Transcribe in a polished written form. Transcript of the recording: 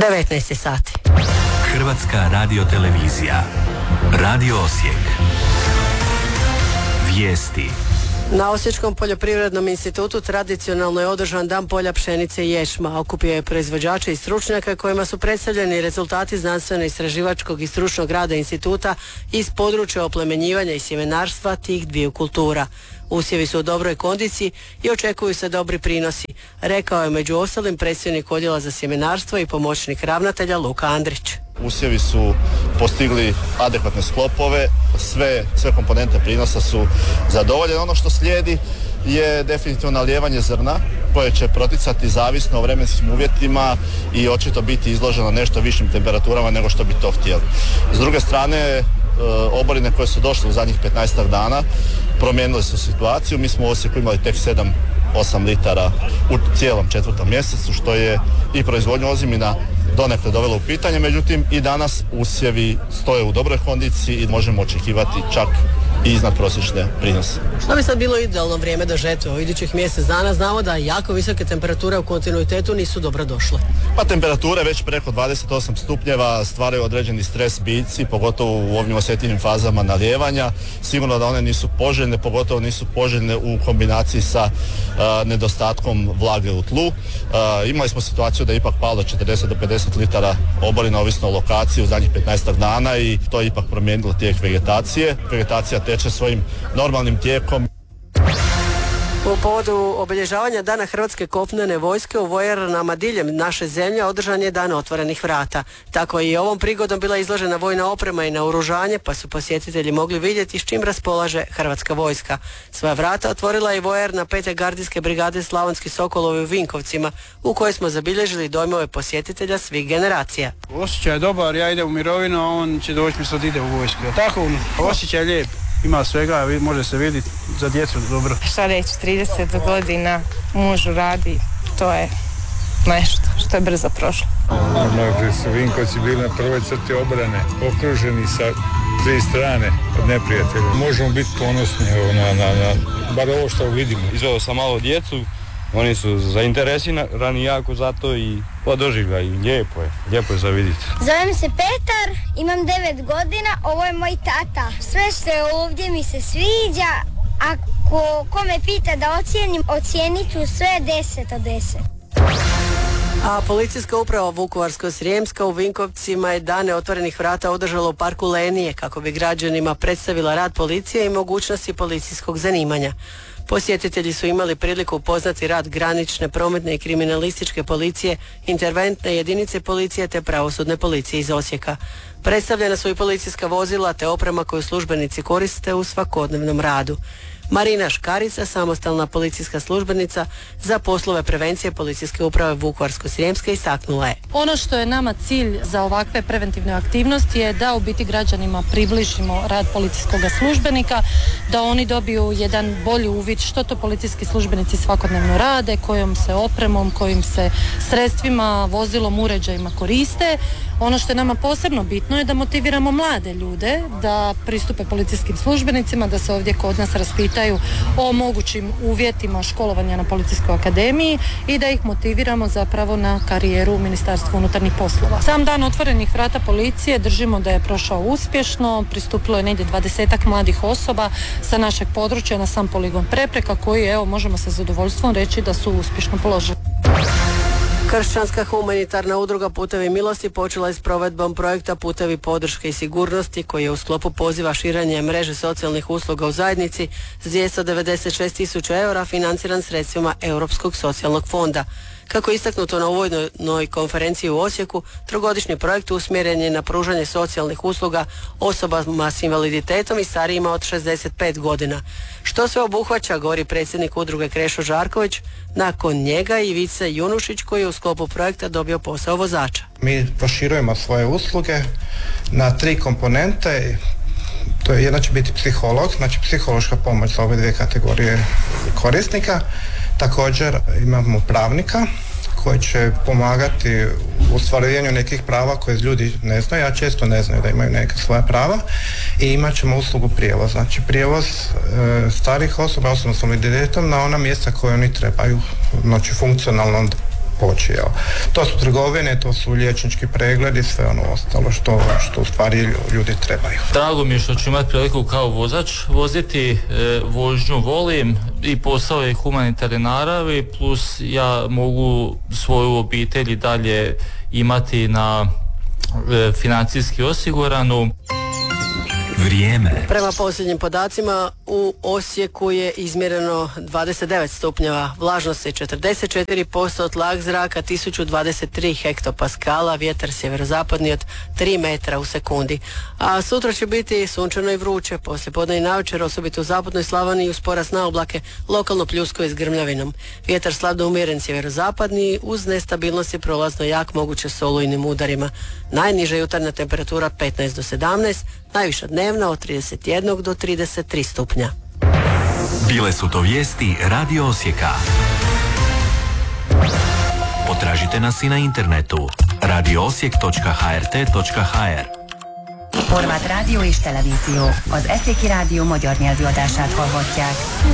19 sati. Hrvatska radiotelevizija. Radio Osijek. Vijesti. Na Osječkom poljoprivrednom institutu tradicionalno je održan Dan polja pšenice i ječma. Okupio je proizvođače i stručnjaka kojima su predstavljeni rezultati znanstveno-istraživačkog i stručnog rada instituta iz područja oplemenjivanja i sjemenarstva tih dviju kultura. Usjevi su u dobroj kondiciji i očekuju se dobri prinosi, rekao je među ostalim predsjednik odjela za sjemenarstvo i pomoćnik ravnatelja Luka Andrić. Usjevi su postigli adekvatne sklopove, sve komponente prinosa su zadovoljene. Ono što slijedi je definitivno nalijevanje zrna koje će proticati zavisno o vremenskim uvjetima i očito biti izloženo nešto višim temperaturama nego što bi to htjeli. S druge strane, oborine koje su došle u zadnjih 15 dana promijenile su situaciju. Mi smo u Osijeku imali tek 7-8 litara u cijelom 4. mjesecu, što je i proizvodnju ozimina donekle dovelo u pitanje, međutim i danas usjevi stoje u dobroj kondiciji i možemo očekivati čak i iznad prosječne prinose. Što bi sad bilo idealno vrijeme do žetve? U idućih mjesec dana znamo da jako visoke temperature u kontinuitetu nisu dobro došle. Pa temperature već preko 28 stupnjeva stvaraju određeni stres biljci, pogotovo u ovim osjetljivim fazama nalijevanja. Sigurno da one nisu poželjne, pogotovo nisu poželjne u kombinaciji sa nedostatkom vlage u tlu. Imali smo situaciju da je ipak palo 40 do 50 litara oborina ovisno o lokaciji u zadnjih 15 dana i to je ipak promijenilo tijek vegetacije. Vegetacija teče svojim normalnim tijekom. U povodu obilježavanja Dana Hrvatske kopnene vojske u vojarnama diljem naše zemlje održan je Dan otvorenih vrata. Tako je i ovom prigodom bila izložena vojna oprema i naoružanje, pa su posjetitelji mogli vidjeti s čim raspolaže Hrvatska vojska. Svoja vrata otvorila je i vojarna 5. gardijske brigade Slavonski Sokolovi u Vinkovcima, u kojoj smo zabilježili dojmove posjetitelja svih generacija. Osjećaj je dobar, ja idem u mirovinu, a on će doći mi sad ide u vojsku. Tako, osjećaj je lijep. Ima svega, može se vidjeti, za djecu dobro. Šta reći, 30 godina mužu radi, to je nešto što je brzo prošlo. Normalno su Vinkovci bili na prvoj crti obrane, okruženi sa 3 strane od neprijatelja. Možemo biti ponosni na bar ovo što vidimo. Izveo sam malo djecu, oni su zainteresirani jako za to i doživljaj, lijepo je za vidjeti. Zovem se Petar, imam 9 godina, ovo je moj tata. Sve što je ovdje mi se sviđa, ako ko me pita da ocijenim, ocijenit ću sve 10 od 10. A policijska uprava Vukovarsko-srijemska u Vinkovcima je Dane otvorenih vrata održala u parku Lenije kako bi građanima predstavila rad policije i mogućnosti policijskog zanimanja. Posjetitelji su imali priliku upoznati rad granične, prometne i kriminalističke policije, interventne jedinice policije te pravosudne policije iz Osijeka. Predstavljena su i policijska vozila te oprema koju službenici koriste u svakodnevnom radu. Marina Škarica, samostalna policijska službenica za poslove prevencije policijske uprave Vukovarsko-srijemske, istaknula je. Ono što je nama cilj za ovakve preventivne aktivnosti je da u biti građanima približimo rad policijskog službenika, da oni dobiju jedan bolji uvid što to policijski službenici svakodnevno rade, kojom se opremom, kojim se sredstvima, vozilom, uređajima koriste. Ono što je nama posebno bitno je da motiviramo mlade ljude da pristupe policijskim službenicima, da se ovdje kod nas raspitaju o mogućim uvjetima školovanja na Policijskoj akademiji i da ih motiviramo zapravo na karijeru u Ministarstvu unutarnjih poslova. Sam Dan otvorenih vrata policije držimo da je prošao uspješno, pristupilo je negdje 20-ak mladih osoba sa našeg područja na sam poligon Prepreka koji, evo, možemo sa zadovoljstvom reći da su uspješno položili. Kršćanska humanitarna udruga Putevi milosti počela je s provedbom projekta Putevi podrške i sigurnosti koji je u sklopu poziva širenje mreže socijalnih usluga u zajednici s 296.000 eura financiran sredstvima Europskog socijalnog fonda. Kako je istaknuto na uvodnoj konferenciji u Osijeku, trogodišnji projekt usmjeren je na pružanje socijalnih usluga osobama s invaliditetom i starijima od 65 godina. Što sve obuhvaća, govori predsjednik udruge Krešo Žarković, nakon njega i Vice Junušić koji je u sklopu projekta dobio posao vozača. Mi proširujemo svoje usluge na 3 komponente. To je, jedna će biti psiholog, znači psihološka pomoć za ove 2 kategorije korisnika. Također imamo pravnika koji će pomagati u ostvarivanju nekih prava koje ljudi ne znaju, a često ne znaju da imaju neka svoja prava, i imat ćemo uslugu prijevoza. Znači prijevoz starih osoba s invaliditetom na ona mjesta koje oni trebaju, znači funkcionalno počeo. To su trgovine, to su liječnički pregledi, sve ono ostalo što u stvari ljudi trebaju. Drago mi je što ću imati priliku kao vozač voziti, vožnju volim i posao je humanitarne naravi, plus ja mogu svoju obitelj i dalje imati na financijski osiguranu. Vrijeme. Prema posljednjim podacima u Osijeku je izmjereno 29 stupnjeva, vlažnost je 44%, tlak zraka 1023 hektopaskala, vjetar sjeverozapadni od 3 metra u sekundi. A sutra će biti sunčano i vruće, poslijepodne i navečer, osobito u zapadnoj Slavoniji uz porast na oblake, lokalno pljusko i s grmljavinom. Vjetar slab do umjeren sjeverozapadni uz nestabilnost i prolazno jak, moguće s olujnim udarima. Najniža jutarnja temperatura 15 do 17, najviša dnevna od 31 do 33 stupnja. Bile su to vijesti Radio Osijeka. Potražite nas i na internetu radioosijek.hrt.hr. Horváth rádió és televízió. Az Eszéki Rádió magyar nyelvű adását hallhatják.